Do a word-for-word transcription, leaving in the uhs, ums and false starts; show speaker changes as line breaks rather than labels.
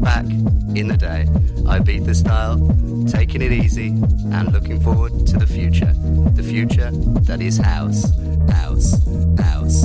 Back in the day, I beat the style, taking it easy and looking forward to the future. The future that is house, house, house.